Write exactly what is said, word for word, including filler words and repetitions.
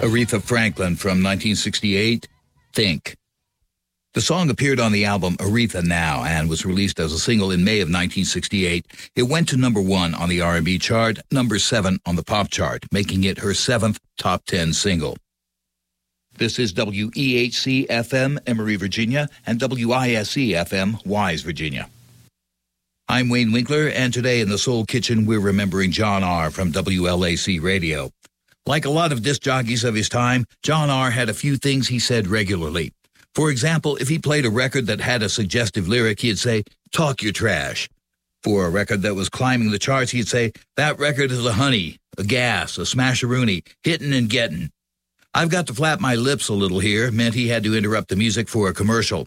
Aretha Franklin from nineteen sixty-eight, Think. The song appeared on the album Aretha Now and was released as a single in May of nineteen sixty-eight. It went to number one on the R and B chart, number seven on the pop chart, making it her seventh top ten single. This is W E H C F M, Emory, Virginia, and W I S E F M, Wise, Virginia. I'm Wayne Winkler, and today in the Soul Kitchen, we're remembering John R. from W L A C Radio. Like a lot of disc jockeys of his time, John R. had a few things he said regularly. For example, if he played a record that had a suggestive lyric, he'd say, "Talk your trash." For a record that was climbing the charts, he'd say, "That record is a honey, a gas, a smasheroonie, hittin' and gettin'." "I've got to flap my lips a little here" meant he had to interrupt the music for a commercial.